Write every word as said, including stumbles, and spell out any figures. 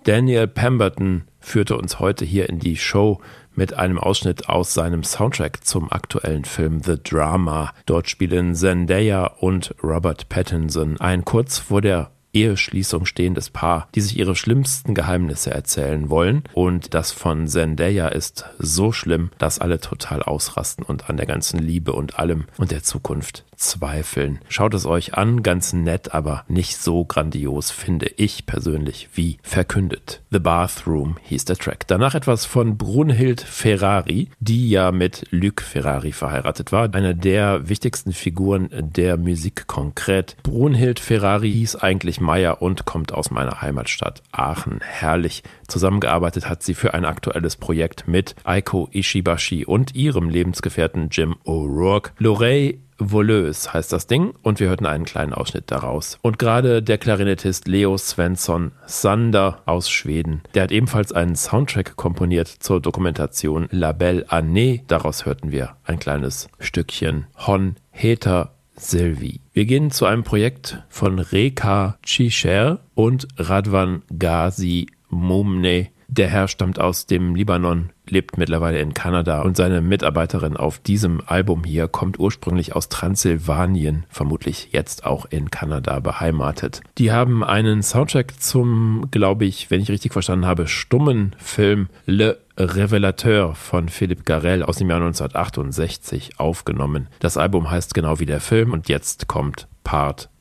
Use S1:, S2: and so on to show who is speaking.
S1: Daniel Pemberton führte uns heute hier in die Show mit einem Ausschnitt aus seinem Soundtrack zum aktuellen Film The Drama. Dort spielen Zendaya und Robert Pattinson ein kurz vor der Eheschließung stehendes Paar, die sich ihre schlimmsten Geheimnisse erzählen wollen. Und das von Zendaya ist so schlimm, dass alle total ausrasten und an der ganzen Liebe und allem und der Zukunft zweifeln. Schaut es euch an, ganz nett, aber nicht so grandios, finde ich persönlich, wie verkündet. The Bathroom hieß der Track. Danach etwas von Brunhild Ferrari, die ja mit Luc Ferrari verheiratet war. Eine der wichtigsten Figuren der Musik konkret. Brunhild Ferrari hieß eigentlich Meier und kommt aus meiner Heimatstadt Aachen. Herrlich. Zusammengearbeitet hat sie für ein aktuelles Projekt mit Eiko Ishibashi und ihrem Lebensgefährten Jim O'Rourke. L'Oreille Voleuse heißt das Ding und wir hörten einen kleinen Ausschnitt daraus. Und gerade der Klarinettist Leo Svensson Sander aus Schweden, der hat ebenfalls einen Soundtrack komponiert zur Dokumentation La Belle Année. Daraus hörten wir ein kleines Stückchen Hon Heter Sylvie. Wir gehen zu einem Projekt von Reka Chisher und Radwan Ghazi Mumne. Der Herr stammt aus dem Libanon, lebt mittlerweile in Kanada und seine Mitarbeiterin auf diesem Album hier kommt ursprünglich aus Transsilvanien, vermutlich jetzt auch in Kanada beheimatet. Die haben einen Soundtrack zum, glaube ich, wenn ich richtig verstanden habe, stummen Film Le Révélateur von Philippe Garrel aus dem Jahr neunzehnhundertachtundsechzig aufgenommen. Das Album heißt genau wie der Film und jetzt kommt Part